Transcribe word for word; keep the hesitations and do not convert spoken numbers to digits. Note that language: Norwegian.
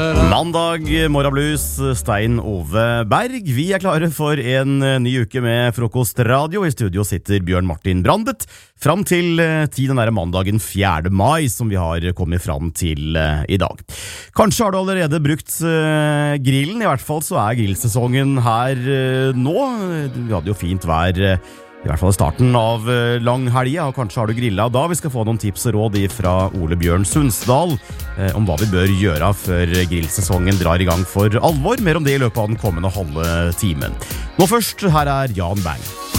Mandag, morgenblues, Stein Ove Berg. Vi er klare for en ny uke med frokostradio. I studio sitter Bjørn Martin Brandet. Fram til ti den der mandagen fjerde mai, som vi har kommet fram til uh, i dag. Kanskje har du allerede brukt uh, grillen. I hvert fall så er grillsesongen her uh, nå. Vi hadde jo fint vær uh, I hvert fall i starten av langhelga, og kanskje har du grillet da. Vi skal få noen tips og råd fra Ole Bjørn Sundsdal eh, om hva vi bør gjøre før grillsesongen drar i gang for alvor. Mer om det i løpet av den kommende halve timen. Nå først, her er Jan Bang.